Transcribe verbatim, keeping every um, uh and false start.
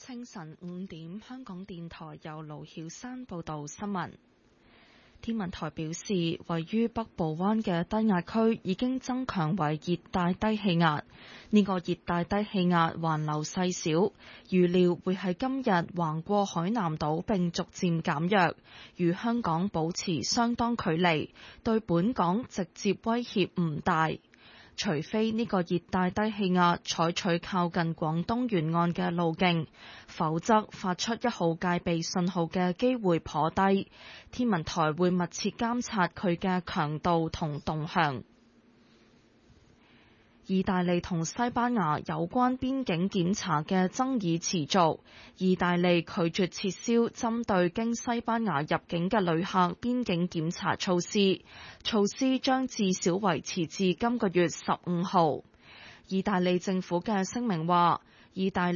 清晨五點，香港電台由盧曉山報道新聞。天文台表示，位於北部灣嘅低壓區已經增強為熱帶低氣壓。呢個熱帶低氣壓環流細小，預料會喺今日橫過海南島並逐漸減弱，與香港保持相當距離，對本港直接威脅唔大。除非呢個熱帶低氣壓採取靠近廣東沿岸嘅路徑，否則發出一號戒備信號嘅機會頗低。天文台會密切監察佢嘅強度同動向。意大利同西班牙有關邊境檢查嘅爭議持續，意大利拒絕撤銷針對經西班牙入境嘅旅客邊境檢查措施，措施將至少維持至今個月十五號。意大利政府嘅聲明話，意大利